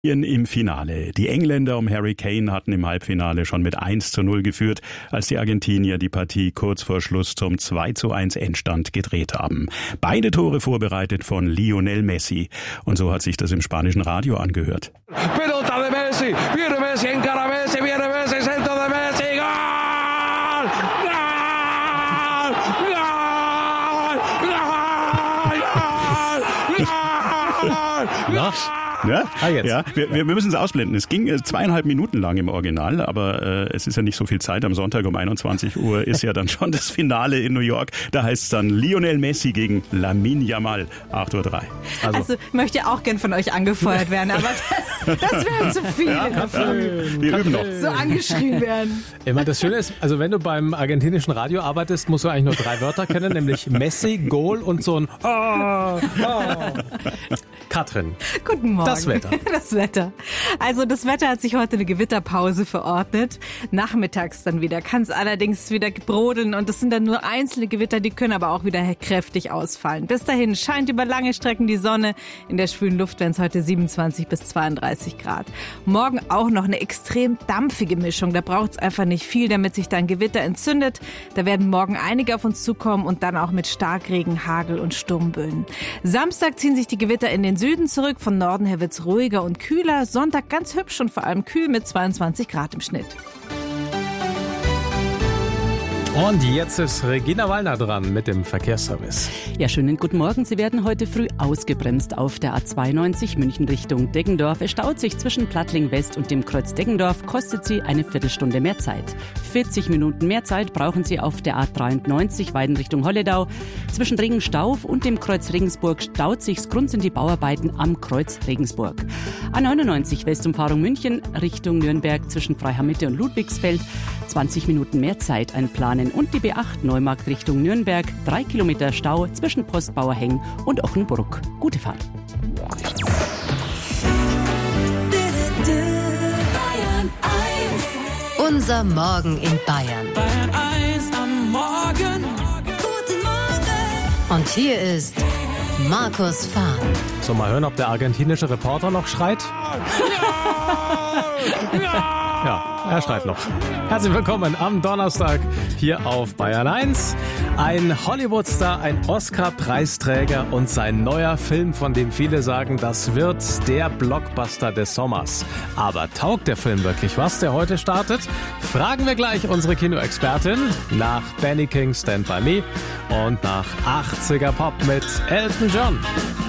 Im Finale. Die Engländer um Harry Kane hatten im Halbfinale schon mit 1:0 geführt, als die Argentinier die Partie kurz vor Schluss zum 2:1 Endstand gedreht haben. Beide Tore vorbereitet von Lionel Messi. Und so hat sich das im spanischen Radio angehört. Pelota de Messi, viene Messi, encara Messi, viene Messi, centro de Messi, gol! Gol! Gol! Gol! Gol! Ja, ja, wir müssen es ausblenden. Es ging 2,5 Minuten lang im Original, aber es ist ja nicht so viel Zeit. Am Sonntag um 21 Uhr ist ja dann schon das Finale in New York. Da heißt es dann Lionel Messi gegen Lamine Yamal, 8:03 Uhr. Also ich möchte auch gern von euch angefeuert werden, aber das wäre zu viel. Wir üben noch. So angeschrien werden. Ich meine, das Schöne ist, also wenn du beim argentinischen Radio arbeitest, musst du eigentlich nur 3 Wörter kennen, nämlich Messi, Goal und so ein Katrin. Guten Morgen. Das Wetter. Das Wetter. Also das Wetter hat sich heute eine Gewitterpause verordnet. Nachmittags dann wieder kann es allerdings wieder brodeln und es sind dann nur einzelne Gewitter, die können aber auch wieder kräftig ausfallen. Bis dahin scheint über lange Strecken die Sonne. In der schwülen Luft werden es heute 27 bis 32 Grad. Morgen auch noch eine extrem dampfige Mischung. Da braucht es einfach nicht viel, damit sich dann Gewitter entzündet. Da werden morgen einige auf uns zukommen und dann auch mit Starkregen, Hagel und Sturmböen. Samstag ziehen sich die Gewitter in den Süden zurück. Von Norden her wird's ruhiger und kühler. Sonntag ganz hübsch und vor allem kühl mit 22 Grad im Schnitt. Und jetzt ist Regina Wallner dran mit dem Verkehrsservice. Ja, schönen guten Morgen. Sie werden heute früh ausgebremst auf der A92 München Richtung Deggendorf. Es staut sich zwischen Plattling West und dem Kreuz Deggendorf, kostet Sie eine Viertelstunde mehr Zeit. 40 Minuten mehr Zeit brauchen Sie auf der A93 Weiden Richtung Holledau. Zwischen Regenstauf und dem Kreuz Regensburg staut sich. Grund sind die Bauarbeiten am Kreuz Regensburg. A99 Westumfahrung München Richtung Nürnberg zwischen Freiham-Mitte und Ludwigsfeld. 20 Minuten mehr Zeit einplanen. Und die B8 Neumarkt Richtung Nürnberg. 3 Kilometer Stau zwischen Postbauerheng und Ochenbruck. Gute Fahrt. Unser Morgen in Bayern. Bayern 1 am Morgen. Guten Morgen. Und hier ist Markus Fahn. So, mal hören, ob der argentinische Reporter noch schreit. Ja, er schreit noch. Herzlich willkommen am Donnerstag hier auf Bayern 1. Ein Hollywood-Star, ein Oscar-Preisträger und sein neuer Film, von dem viele sagen, das wird der Blockbuster des Sommers. Aber taugt der Film wirklich was, der heute startet? Fragen wir gleich unsere Kinoexpertin nach Benny King Stand By Me und nach 80er Pop mit Elton John.